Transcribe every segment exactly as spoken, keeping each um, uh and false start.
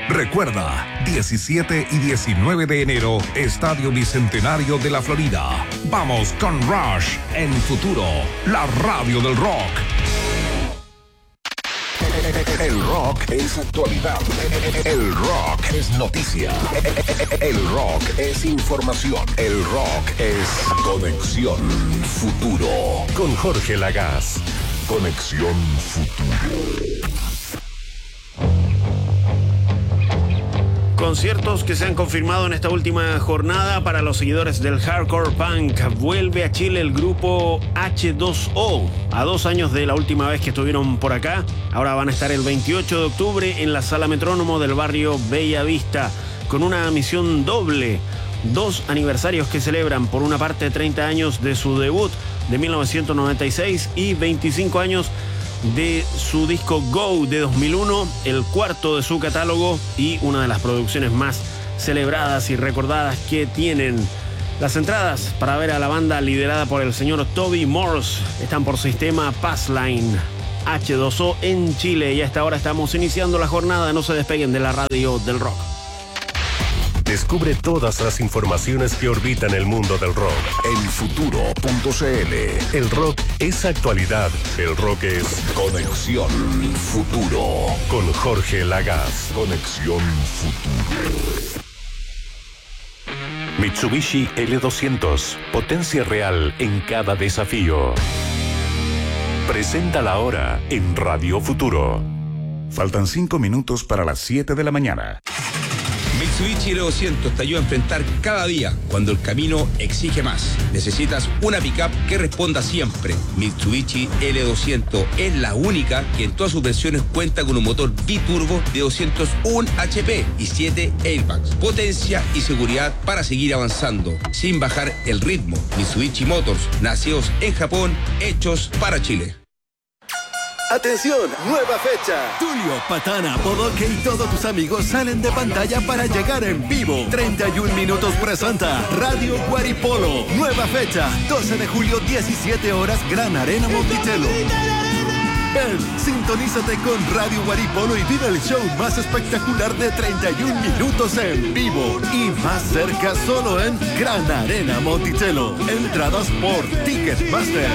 Recuerda, diecisiete y diecinueve de enero, Estadio Bicentenario de la Florida. Vamos con Rush en Futuro, la radio del rock. El rock es actualidad. El rock es noticia. El rock es información. El rock es Conexión Futuro. Con Jorge Lagaz. Conexión Futuro. Conciertos que se han confirmado en esta última jornada para los seguidores del hardcore punk. Vuelve a Chile el grupo hache dos o. A dos años de la última vez que estuvieron por acá, ahora van a estar el veintiocho de octubre en la Sala Metrónomo del barrio Bella Vista, con una misión doble. Dos aniversarios que celebran, por una parte, treinta años de su debut de mil novecientos noventa y seis y veinticinco años de su disco Go de dos mil uno, el cuarto de su catálogo y una de las producciones más celebradas y recordadas que tienen. Las entradas para ver a la banda liderada por el señor Toby Morse están por sistema Passline. hache dos o en Chile, y a esta hora estamos iniciando la jornada. No se despeguen de la radio del rock. Descubre todas las informaciones que orbitan el mundo del rock en futuro punto c l. El rock es actualidad. El rock es Conexión Futuro. Con Jorge Lagaz. Conexión Futuro. Mitsubishi L doscientos. Potencia real en cada desafío. Presenta la hora en Radio Futuro. Faltan cinco minutos para las siete de la mañana. Mitsubishi L doscientos te ayuda a enfrentar cada día cuando el camino exige más. Necesitas una pickup que responda siempre. Mitsubishi L doscientos es la única que en todas sus versiones cuenta con un motor biturbo de doscientos uno hache pe y siete airbags. Potencia y seguridad para seguir avanzando sin bajar el ritmo. Mitsubishi Motors, nacidos en Japón, hechos para Chile. ¡Atención! ¡Nueva fecha! Tulio, Patana, Bodoque y todos tus amigos salen de pantalla para llegar en vivo. treinta y un minutos presenta Radio Guaripolo. Nueva fecha, doce de julio, diecisiete horas, Gran Arena Monticello. Ven, sintonízate con Radio Guaripolo y vive el show más espectacular de treinta y un minutos en vivo. Y más cerca solo en Gran Arena Monticello. Entradas por Ticketmaster.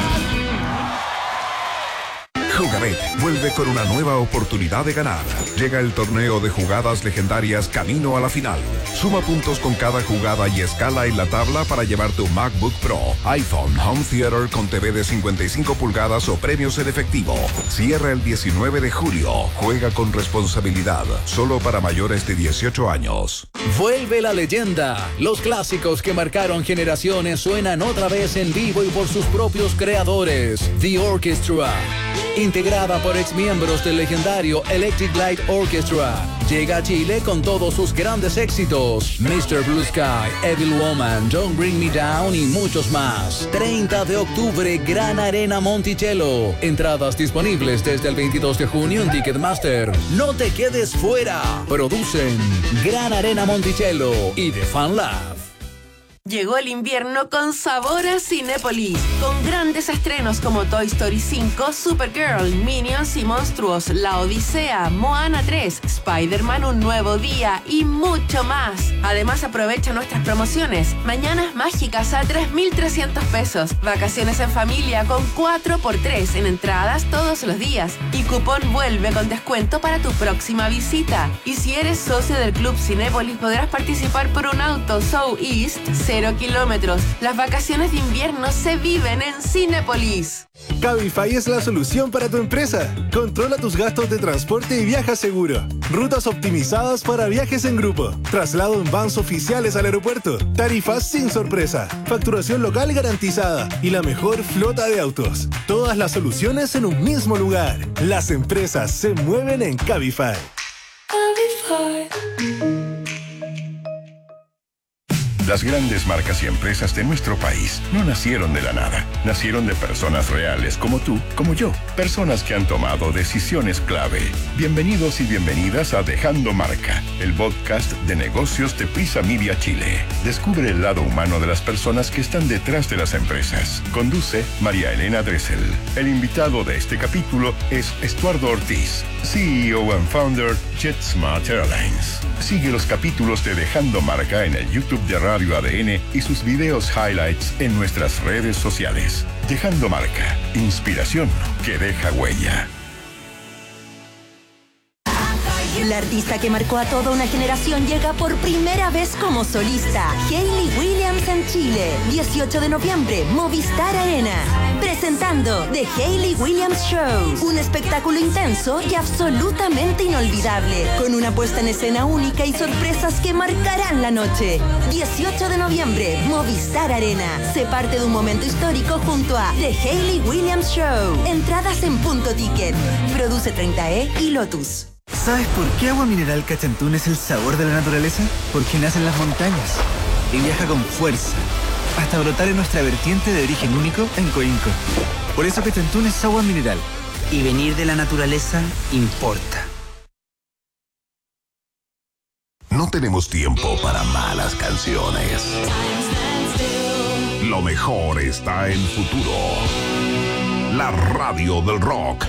Jugabet vuelve con una nueva oportunidad de ganar. Llega el torneo de jugadas legendarias camino a la final. Suma puntos con cada jugada y escala en la tabla para llevar tu MacBook Pro, iPhone, Home Theater con T V de cincuenta y cinco pulgadas o premios en efectivo. Cierra el diecinueve de julio. Juega con responsabilidad. Solo para mayores de dieciocho años. Vuelve la leyenda. Los clásicos que marcaron generaciones suenan otra vez en vivo y por sus propios creadores. The Orchestra. Integrada por exmiembros del legendario Electric Light Orchestra, llega a Chile con todos sus grandes éxitos: mister Blue Sky, Evil Woman, Don't Bring Me Down y muchos más. treinta de octubre, Gran Arena Monticello. Entradas disponibles desde el veintidós de junio en Ticketmaster. No te quedes fuera. Producen Gran Arena Monticello y The Fan Lab. Llegó el invierno con sabor a Cinépolis, con grandes estrenos como Toy Story cinco, Supergirl, Minions y Monstruos, La Odisea, Moana tres, Spider-Man Un Nuevo Día y mucho más. Además, aprovecha nuestras promociones: mañanas mágicas a tres mil trescientos pesos, vacaciones en familia con cuatro por tres en entradas todos los días y cupón vuelve con descuento para tu próxima visita. Y si eres socio del Club Cinépolis, podrás participar por un auto South East cero kilómetros. Las vacaciones de invierno se viven en Cinépolis. Cabify es la solución para tu empresa. Controla tus gastos de transporte y viaja seguro. Rutas optimizadas para viajes en grupo. Traslado en vans oficiales al aeropuerto. Tarifas sin sorpresa. Facturación local garantizada. Y la mejor flota de autos. Todas las soluciones en un mismo lugar. Las empresas se mueven en Cabify. La Las grandes marcas y empresas de nuestro país no nacieron de la nada. Nacieron de personas reales como tú, como yo. Personas que han tomado decisiones clave. Bienvenidos y bienvenidas a Dejando Marca, el podcast de negocios de Prisa Media Chile. Descubre el lado humano de las personas que están detrás de las empresas. Conduce María Elena Dressel. El invitado de este capítulo es Estuardo Ortiz, C E O and founder JetSmart Airlines. Sigue los capítulos de Dejando Marca en el YouTube de Radio A D N y sus videos highlights en nuestras redes sociales. Dejando Marca, inspiración que deja huella. La artista que marcó a toda una generación llega por primera vez como solista. Hayley Williams en Chile. dieciocho de noviembre, Movistar Arena. Presentando The Hayley Williams Show. Un espectáculo intenso y absolutamente inolvidable. Con una puesta en escena única y sorpresas que marcarán la noche. dieciocho de noviembre, Movistar Arena. Se parte de un momento histórico junto a The Hayley Williams Show. Entradas en Punto Ticket. Produce treinta E y Lotus. ¿Sabes por qué Agua Mineral Cachantún es el sabor de la naturaleza? Porque nace en las montañas y viaja con fuerza hasta brotar en nuestra vertiente de origen único en Coinco. Por eso Cachantún es agua mineral. Y venir de la naturaleza importa. No tenemos tiempo para malas canciones. Lo mejor está en Futuro. La radio del rock.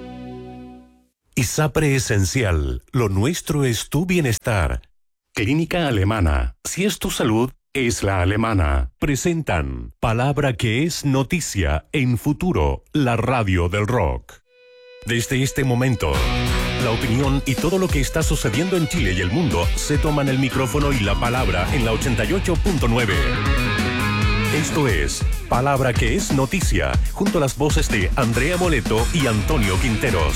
ISAPRE Esencial, lo nuestro es tu bienestar. Clínica Alemana, si es tu salud, es la alemana. Presentan Palabra que es noticia en Futuro, la radio del rock. Desde este momento, la opinión y todo lo que está sucediendo en Chile y el mundo se toman el micrófono y la palabra en la ochenta y ocho punto nueve. Esto es Palabra que es noticia, junto a las voces de Andrea Moleto y Antonio Quinteros.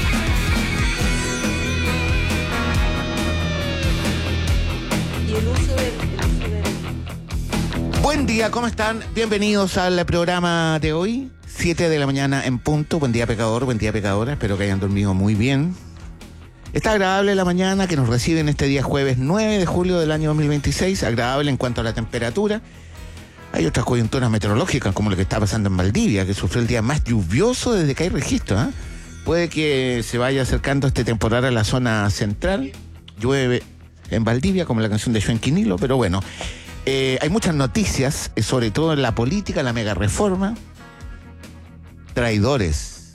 Buen día, ¿cómo están? Bienvenidos al programa de hoy, siete de la mañana en punto. Buen día, pecador, buen día, pecadora. Espero que hayan dormido muy bien. Está agradable la mañana que nos recibe en este día jueves nueve de julio del año dos mil veintiséis. Agradable en cuanto a la temperatura. Hay otras coyunturas meteorológicas, como lo que está pasando en Valdivia, que sufrió el día más lluvioso desde que hay registro, ¿eh? Puede que se vaya acercando este temporal a la zona central. Llueve en Valdivia, como la canción de Joan Quinilo, pero bueno. Eh, hay muchas noticias, sobre todo en la política, la mega reforma. Traidores.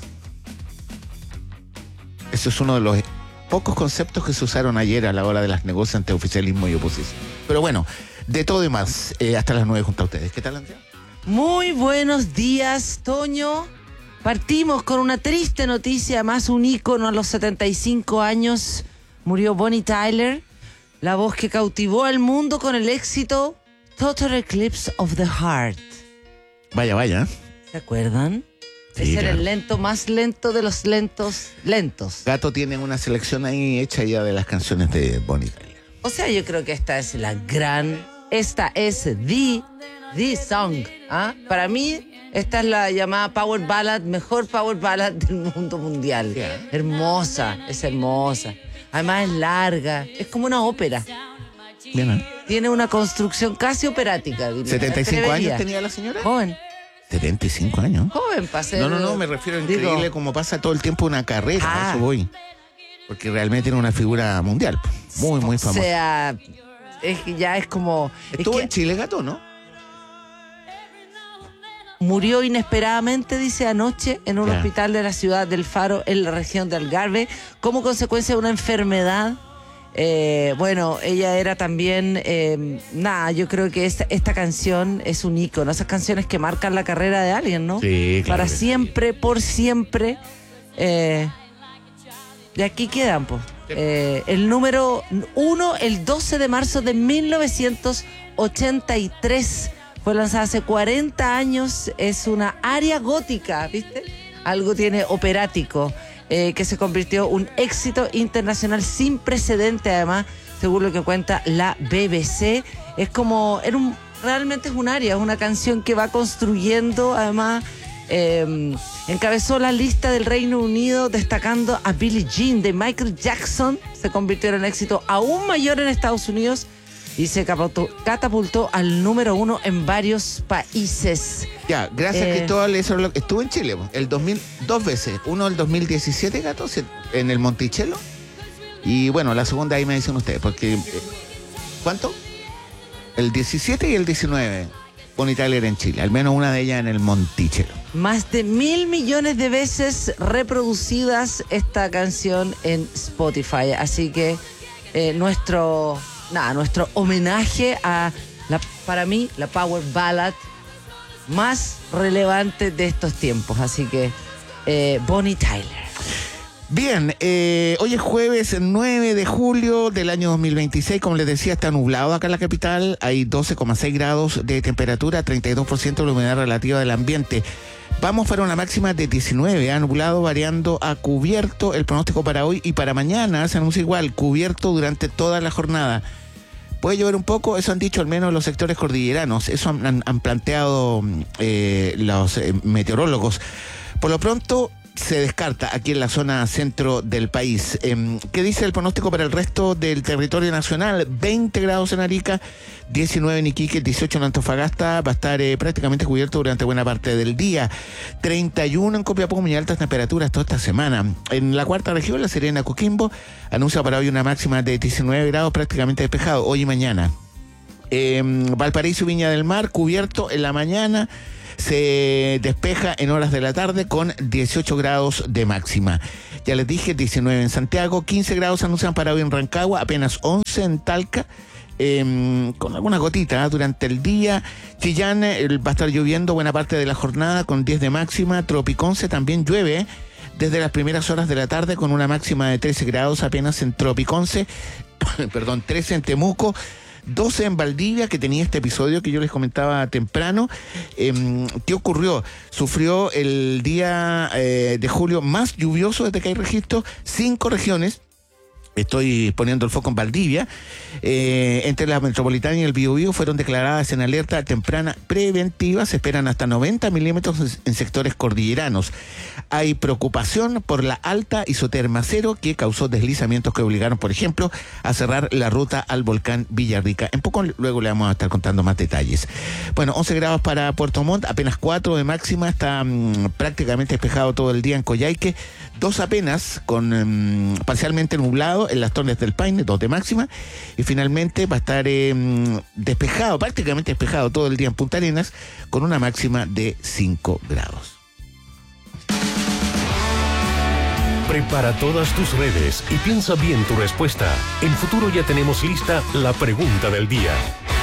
Eso es uno de los pocos conceptos que se usaron ayer a la hora de las negociaciones entre oficialismo y oposición. Pero bueno, de todo y más, eh, hasta las nueve junto a ustedes. ¿Qué tal, Andrea? Muy buenos días, Toño. Partimos con una triste noticia, más un ícono a los setenta y cinco años. Murió Bonnie Tyler, la voz que cautivó al mundo con el éxito Total Eclipse of the Heart. Vaya, vaya. ¿Se acuerdan? Sí, Ese era claro. el lento más lento de los lentos, lentos. Gato tiene una selección ahí hecha ya de las canciones de Bonnie Tyler. O sea, yo creo que esta es la gran, esta es the, the song. ¿Ah? Para mí, esta es la llamada Power Ballad, mejor Power Ballad del mundo mundial. Yeah. Hermosa, es hermosa. Además es larga, es como una ópera. Bien, ¿eh? Tiene una construcción casi operática. diría. ¿setenta y cinco Atrevería. años tenía la señora? Joven, setenta y cinco años. joven para ser... No, no, no, me refiero a digo, increíble como pasa todo el tiempo una carrera, Ah. a eso voy. Porque realmente era una figura mundial, muy, muy O famosa. sea, es que ya es como... es Estuvo que en Chile, Gato, ¿no? murió inesperadamente, dice, anoche en un Ya. hospital de la ciudad del Faro, en la región de Algarve, como consecuencia de una enfermedad. Eh, bueno, ella era también, eh, nada, yo creo que esta, esta canción es un ícono, esas canciones que marcan la carrera de alguien, ¿no? Sí, claro Para que sí. siempre, por siempre. Eh, de aquí quedan, pues. Eh, el número uno, el doce de marzo de mil novecientos ochenta y tres. Fue lanzada hace cuarenta años. Es una aria gótica, ¿viste? Algo tiene operático. Eh, que se convirtió en un éxito internacional sin precedente, además, según lo que cuenta la B B C. Es como, era un, realmente es un aria, es una canción que va construyendo, además, eh, encabezó la lista del Reino Unido, destacando a Billie Jean de Michael Jackson. Se convirtió en un éxito aún mayor en Estados Unidos. y se catapultó, catapultó al número uno en varios países. Ya, gracias Eh, Cristóbal, eso es lo que estuvo en Chile, po, el dos mil, dos veces, uno el dos mil diecisiete, gato, se- en el Monticello, y bueno, la segunda ahí me dicen ustedes, porque, eh, ¿cuánto? El diecisiete y el diecinueve, Bonnie Tyler en Chile, al menos una de ellas en el Monticello. Más de mil millones de veces reproducidas esta canción en Spotify. Así que eh, nuestro, nada, nuestro homenaje a, la, para mí, la power ballad más relevante de estos tiempos. Así que eh, Bonnie Tyler. Bien, eh, hoy es jueves nueve de julio del año dos mil veintiséis, como les decía, está nublado acá en la capital, hay doce coma seis grados de temperatura, treinta y dos por ciento de la humedad relativa del ambiente. Vamos para una máxima de diecinueve, ha nublado variando a cubierto el pronóstico para hoy y para mañana se anuncia igual, cubierto durante toda la jornada. Puede llover un poco, eso han dicho al menos los sectores cordilleranos, eso han, han, han planteado eh, los eh, meteorólogos. Por lo pronto, se descarta aquí en la zona centro del país. Eh, ¿Qué dice el pronóstico para el resto del territorio nacional? veinte grados en Arica, diecinueve en Iquique, dieciocho en Antofagasta, va a estar eh, prácticamente cubierto durante buena parte del día. treinta y uno en Copiapó, muy altas temperaturas toda esta semana. En la cuarta región, La Serena, Coquimbo, anuncia para hoy una máxima de diecinueve grados, prácticamente despejado, hoy y mañana. Eh, Valparaíso y Viña del Mar, cubierto en la mañana, se despeja en horas de la tarde con dieciocho grados de máxima. Ya les dije, diecinueve en Santiago, quince grados anuncian para hoy en Rancagua, apenas once en Talca, eh, con alguna gotita ¿eh? durante el día. Chillán eh, va a estar lloviendo buena parte de la jornada con diez de máxima. Tropiconce también llueve ¿eh? desde las primeras horas de la tarde con una máxima de trece grados apenas en Tropiconce, perdón, trece en Temuco, doce en Valdivia, que tenía este episodio que yo les comentaba temprano. Eh, ¿Qué ocurrió? Sufrió el día eh, de julio más lluvioso desde que hay registro, cinco regiones. Estoy poniendo el foco en Valdivia. Eh, entre la metropolitana y el Biobío fueron declaradas en alerta temprana preventiva. Se esperan hasta noventa milímetros en sectores cordilleranos. Hay preocupación por la alta isoterma cero que causó deslizamientos que obligaron, por ejemplo, a cerrar la ruta al volcán Villarrica. En poco luego le vamos a estar contando más detalles. Bueno, once grados para Puerto Montt, apenas cuatro de máxima. Está mmm, prácticamente despejado todo el día en Coyhaique. Dos apenas, con mmm, parcialmente nublado en las Torres del Paine, dos de máxima, y finalmente va a estar eh, despejado, prácticamente despejado todo el día en Punta Arenas, con una máxima de cinco grados. Prepara todas tus redes y piensa bien tu respuesta. En Futuro ya tenemos lista la pregunta del día.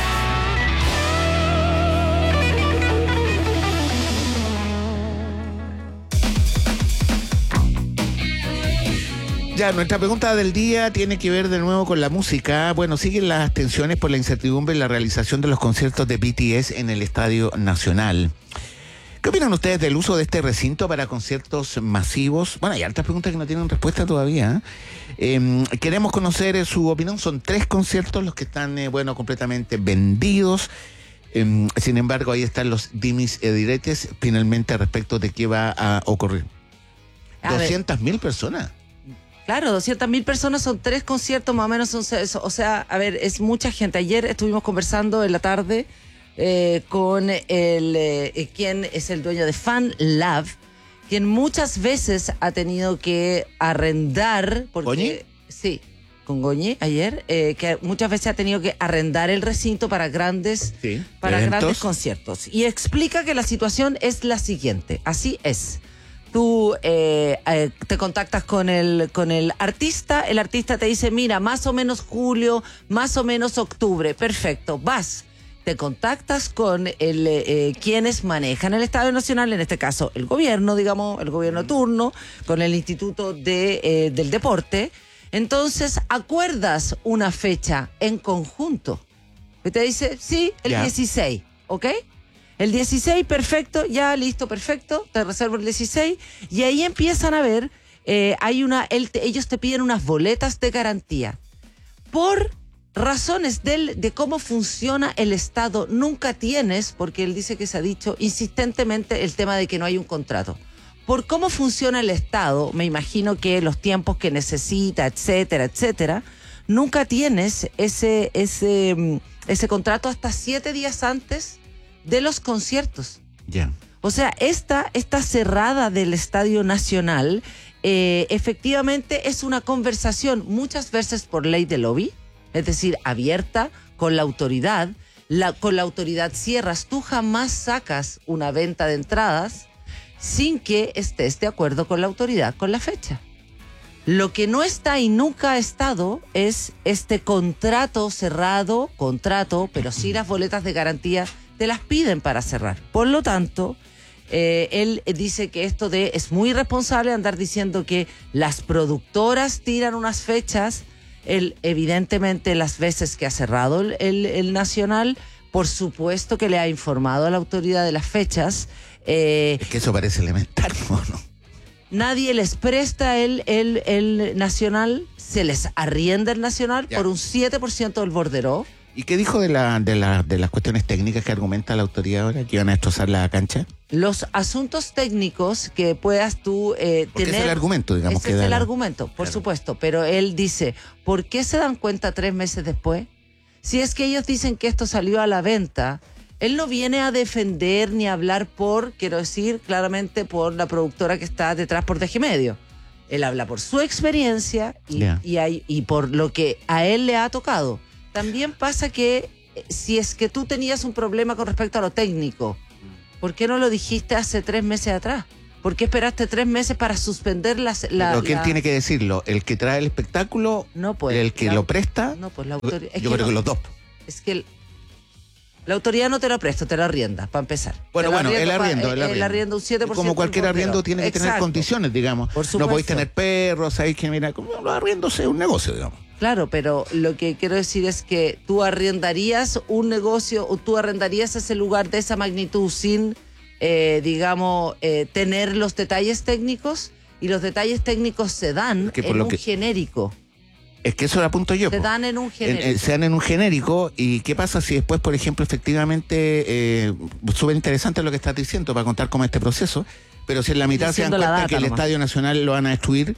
Ya, nuestra pregunta del día tiene que ver de nuevo con la música. Bueno, siguen las tensiones por la incertidumbre en la realización de los conciertos de B T S en el Estadio Nacional. ¿Qué opinan ustedes del uso de este recinto para conciertos masivos? Bueno, hay altas preguntas que no tienen respuesta todavía. ¿eh? Eh, queremos conocer su opinión. Son tres conciertos los que están, eh, bueno, completamente vendidos. Eh, sin embargo, ahí están los dimis y diretes finalmente respecto de qué va a ocurrir. doscientas mil personas. Claro, doscientas mil personas, son tres conciertos, más o menos son, o sea, a ver, es mucha gente. Ayer estuvimos conversando en la tarde eh, con el eh, quien es el dueño de Fan Lab, quien muchas veces ha tenido que arrendar, porque ¿Goñi? sí, con Goñi ayer, eh, que muchas veces ha tenido que arrendar el recinto para grandes, sí, para eventos. grandes conciertos. Y explica que la situación es la siguiente, así es. Tú eh, eh, te contactas con el, con el artista, el artista te dice, mira, más o menos julio, más o menos octubre, perfecto, vas. Te contactas con el eh, quienes manejan el Estadio Nacional, en este caso el gobierno, digamos, el gobierno turno, con el Instituto de, eh, del Deporte. Entonces, acuerdas una fecha en conjunto. Y te dice, sí, el Ya. dieciséis, ¿ok? El dieciséis, perfecto, ya listo, perfecto, te reservo el dieciséis, y ahí empiezan a ver, eh, hay una, él te- ellos te piden unas boletas de garantía. Por razones del, de cómo funciona el Estado, nunca tienes, porque él dice que se ha dicho insistentemente el tema de que no hay un contrato. Por cómo funciona el Estado, me imagino que los tiempos que necesita, etcétera, etcétera, nunca tienes ese, ese, ese contrato hasta siete días antes de los conciertos. Ya. Yeah. O sea, esta, esta cerrada del Estadio Nacional eh, efectivamente es una conversación muchas veces por ley de lobby, es decir, abierta con la autoridad. La, con la autoridad cierras, tú jamás sacas una venta de entradas sin que estés de acuerdo con la autoridad, con la fecha. Lo que no está y nunca ha estado es este contrato cerrado, contrato, pero sí las boletas de garantía te las piden para cerrar. Por lo tanto, eh, él dice que esto de es muy irresponsable andar diciendo que las productoras tiran unas fechas. Él, evidentemente, las veces que ha cerrado el, el, el Nacional, por supuesto que le ha informado a la autoridad de las fechas. Eh, es que eso parece elemental, ¿no? Nadie les presta el, el, el Nacional, se les arrienda el Nacional ya. por un siete por ciento del borderó. ¿Y qué dijo de, la, de, la, de las cuestiones técnicas que argumenta la autoridad ahora, que iban a destrozar la cancha? Los asuntos técnicos que puedas tú eh, Porque tener... Ese es el argumento, digamos. Ese que es da el la... argumento, por claro. supuesto. Pero él dice, ¿por qué se dan cuenta tres meses después? Si es que ellos dicen que esto salió a la venta, él no viene a defender ni a hablar por, quiero decir, claramente por la productora que está detrás por D G Medio. Él habla por su experiencia y, yeah. y, hay, y por lo que a él le ha tocado. También pasa que si es que tú tenías un problema con respecto a lo técnico, ¿por qué no lo dijiste hace tres meses atrás? ¿Por qué esperaste tres meses para suspender las, la... Pero ¿quién la... tiene que decirlo? ¿El que trae el espectáculo? No, pues, ¿El que la... lo presta? No, pues la autoridad... Yo creo no, que los dos. Es que el... la autoridad no te lo presta, te lo arrienda, para empezar. Bueno, bueno, el arriendo, pa, el arriendo. El arriendo un siete por ciento. Como cualquier arriendo tiene que Exacto. tener condiciones, digamos. Por supuesto. No podéis tener perros, ahí que mira, los arriendos es un negocio, digamos. Claro, pero lo que quiero decir es que tú arrendarías un negocio o tú arrendarías ese lugar de esa magnitud sin, eh, digamos, eh, tener los detalles técnicos, y los detalles técnicos se dan en un que... genérico. Es que eso lo apunto yo. Se po. dan en un genérico. En, en, se dan en un genérico. ¿Y qué pasa si después, por ejemplo, efectivamente, eh, súper interesante lo que estás diciendo para contar cómo es este proceso, pero si en la mitad se dan cuenta data, que el nomás. Estadio Nacional lo van a destruir,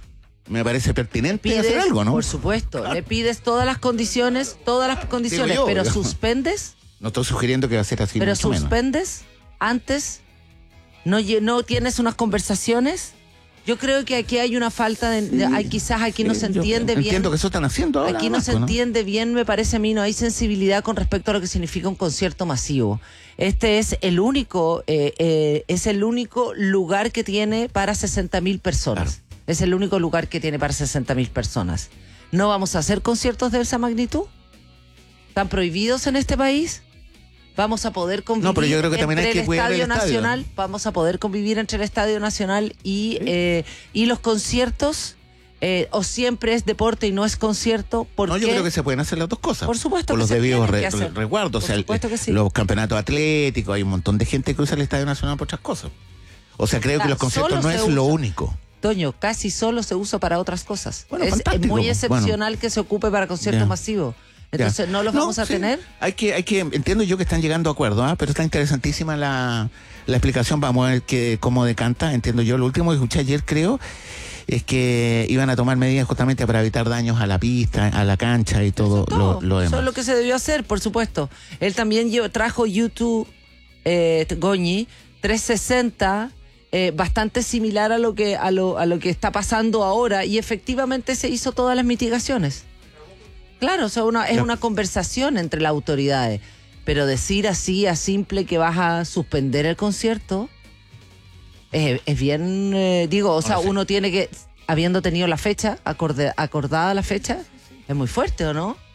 me parece pertinente pides, hacer algo, ¿no? Por supuesto. Claro. Le pides todas las condiciones, todas las condiciones, yo, pero digamos. suspendes. No estoy sugiriendo que va a ser así. Pero mucho suspendes menos. Antes. No, no tienes unas conversaciones. Yo creo que aquí hay una falta de, de hay, quizás aquí sí, no se entiende bien. Entiendo que eso están haciendo ahora. Aquí no Marco, se ¿no? entiende bien, me parece a mí, no hay sensibilidad con respecto a lo que significa un concierto masivo. Este es el único, eh, eh, es el único lugar que tiene para sesenta mil personas. Claro. Es el único lugar que tiene para sesenta mil personas. ¿No vamos a hacer conciertos de esa magnitud? ¿Están prohibidos en este país? Vamos a poder convivir no, pero yo creo que entre también hay que el cuidar Estadio el estadio. Nacional, vamos a poder convivir entre el Estadio Nacional y, ¿Sí? eh, y los conciertos, eh, o siempre es deporte y no es concierto. ¿Por no, qué? yo creo que se pueden hacer las dos cosas. Por supuesto Por que los se debidos tienen re, que hacer. resguardos. Por o sea, supuesto que sí. Los campeonatos atléticos, hay un montón de gente que usa el Estadio Nacional por otras cosas. O sea, creo Claro, que los conciertos solo no se es usa. lo único. Toño, casi solo se usa para otras cosas. Bueno, es fantástico. muy excepcional Bueno. que se ocupe para conciertos Ya. masivos. Entonces, Ya. ¿no los no, vamos a sí. tener? Hay que, hay que, entiendo yo que están llegando a acuerdos, ¿eh? Pero está interesantísima la, la explicación. Vamos a ver que, cómo decanta. Entiendo yo. Lo último que escuché ayer, creo, es que iban a tomar medidas justamente para evitar daños a la pista, a la cancha y todo, todo. Lo, lo demás. Eso es lo que se debió hacer, por supuesto. Él también llevó, trajo YouTube, eh, Goñi, trescientos sesenta, eh, bastante similar a lo que a lo, a lo que está pasando ahora, y efectivamente se hizo todas las mitigaciones. Claro, o sea, una, es una conversación entre las autoridades, pero decir así a simple que vas a suspender el concierto es, es bien, eh, digo, o sea, uno tiene que, habiendo tenido la fecha, acorde, acordada la fecha, es muy fuerte, ¿o no?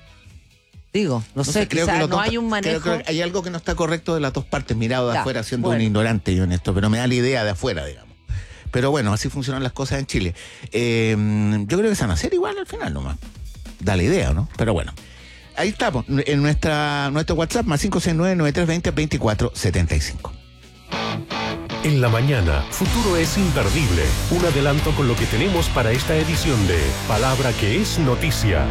Digo, no, no sé, sé creo quizás que no dos, hay un manejo. Creo que hay algo que no está correcto de las dos partes, mirado de ya, afuera, siendo bueno. un ignorante yo en esto, pero me da la idea de afuera, digamos. Pero bueno, así funcionan las cosas en Chile. Eh, yo creo que se van a hacer igual al final nomás. Da la idea, ¿no? Pero bueno. Ahí estamos, en nuestra nuestro WhatsApp, más cinco seis nueve, nueve tres dos cero, veinticuatro setenta y cinco. En la mañana, Futuro es imperdible. Un adelanto con lo que tenemos para esta edición de Palabra que es Noticia.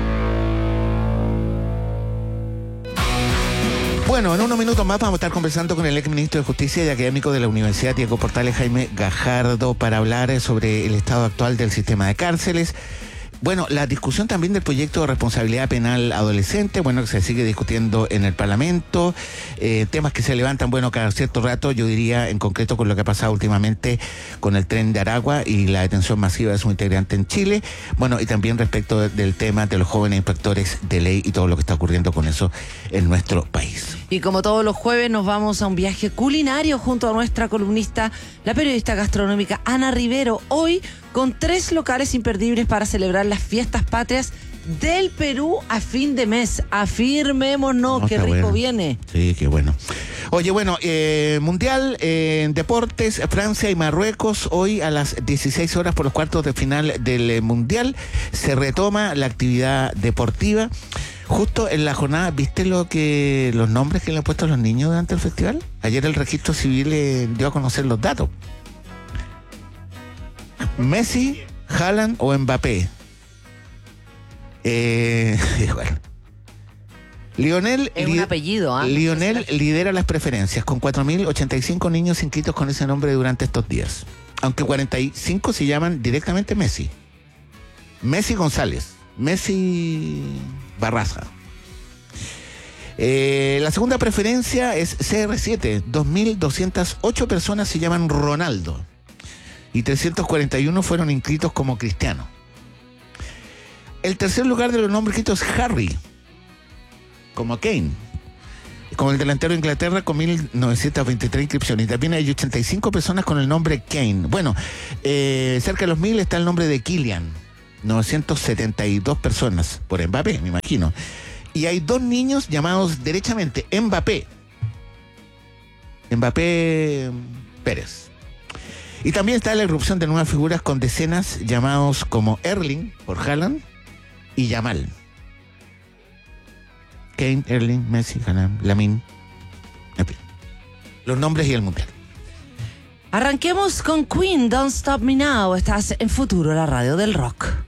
Bueno, en unos minutos más vamos a estar conversando con el exministro de Justicia y académico de la Universidad Diego Portales, Jaime Gajardo, para hablar sobre el estado actual del sistema de cárceles. Bueno, la discusión también del proyecto de responsabilidad penal adolescente, bueno, que se sigue discutiendo en el Parlamento, eh, temas que se levantan, bueno, cada cierto rato, yo diría en concreto con lo que ha pasado últimamente con el tren de Aragua y la detención masiva de su integrante en Chile, bueno, y también respecto de, del tema de los jóvenes inspectores de ley y todo lo que está ocurriendo con eso en nuestro país. Y como todos los jueves nos vamos a un viaje culinario junto a nuestra columnista, la periodista gastronómica Ana Rivero, hoy con tres locales imperdibles para celebrar las fiestas patrias del Perú a fin de mes. Afirmémonos, no, qué rico bueno. Viene. Sí, qué bueno. Oye, bueno, eh, Mundial eh, en Deportes, Francia y Marruecos, hoy a las dieciséis horas por los cuartos de final del eh, Mundial, se retoma la actividad deportiva. Justo en la jornada, ¿viste lo que los nombres que le han puesto a los niños durante el festival? Ayer el registro civil eh, dio a conocer los datos. Messi, Haaland o Mbappé. Eh, bueno. Lionel, es un apellido, ¿ah? Lionel lidera las preferencias con cuatro mil ochenta y cinco niños inscritos con ese nombre durante estos días. Aunque cuarenta y cinco se llaman directamente Messi. Messi González. Messi Barraza. Eh, la segunda preferencia es C R siete. dos mil doscientas ocho personas se llaman Ronaldo. Y trescientos cuarenta y uno fueron inscritos como Cristiano. El tercer lugar de los nombres inscritos es Harry, como Kane, como el delantero de Inglaterra con mil novecientas veintitrés inscripciones. Y también hay ochenta y cinco personas con el nombre Kane. Bueno, eh, cerca de los mil está el nombre de Kylian, novecientas setenta y dos personas por Mbappé, me imagino. Y hay dos niños llamados derechamente Mbappé. Mbappé Pérez. Y también está la irrupción de nuevas figuras con decenas llamados como Erling por Haaland y Yamal. Kane, Erling, Messi, Haaland, Lamine. En fin. Los nombres y el mundial. Arranquemos con Queen, Don't Stop Me Now. Estás en Futuro, la radio del rock.